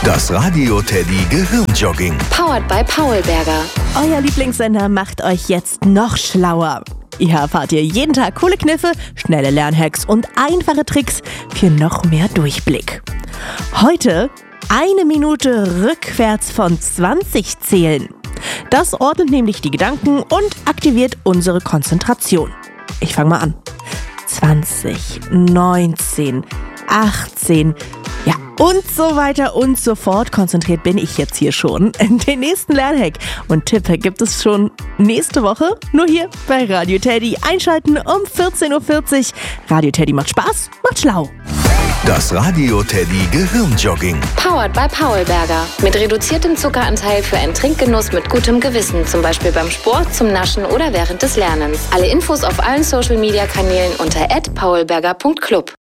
Das Radio Teddy Gehirnjogging. Powered by Paulberger. Euer Lieblingssender macht euch jetzt noch schlauer. Hier erfahrt ihr jeden Tag coole Kniffe, schnelle Lernhacks und einfache Tricks für noch mehr Durchblick. Heute 1 Minute rückwärts von 20 zählen. Das ordnet nämlich die Gedanken und aktiviert unsere Konzentration. Ich fange mal an. 20, 19, 18, ja und so weiter und so fort. Konzentriert bin ich jetzt hier schon. Den nächsten Lernhack und Tipp gibt es schon nächste Woche, nur hier bei Radio Teddy. Einschalten um 14.40 Uhr. Radio Teddy macht Spaß, macht schlau. Das Radio Teddy Gehirnjogging. Powered by Paulberger. Mit reduziertem Zuckeranteil für einen Trinkgenuss mit gutem Gewissen. Zum Beispiel beim Sport, zum Naschen oder während des Lernens. Alle Infos auf allen Social-Media-Kanälen unter @paulberger.club.